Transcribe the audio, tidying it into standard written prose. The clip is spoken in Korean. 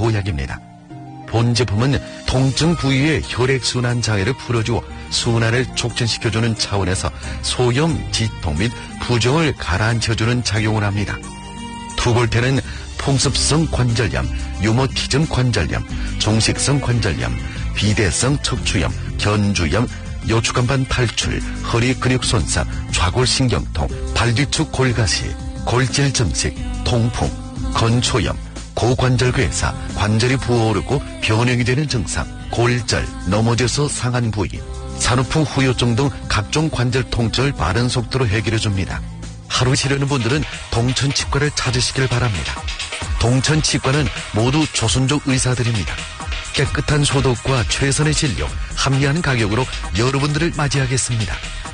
보약입니다. 본 제품은 통증 부위의 혈액순환 장애를 풀어주어 순환을 촉진시켜주는 차원에서 소염, 지통 및 부종을 가라앉혀주는 작용을 합니다. 투볼텐은 풍습성 관절염, 유모티즘 관절염, 종식성 관절염, 비대성 척추염, 견주염, 요추간판 탈출, 허리 근육 손상, 좌골신경통, 발뒤축 골가시, 골질 증식, 통풍, 건초염, 고관절괴사, 관절이 부어오르고 변형이 되는 증상, 골절, 넘어져서 상한 부위, 산후풍 후유증 등 각종 관절 통증을 빠른 속도로 해결해줍니다. 하루 치르는 분들은 동천치과를 찾으시길 바랍니다. 동천치과는 모두 조선족 의사들입니다. 깨끗한 소독과 최선의 진료, 합리한 가격으로 여러분들을 맞이하겠습니다.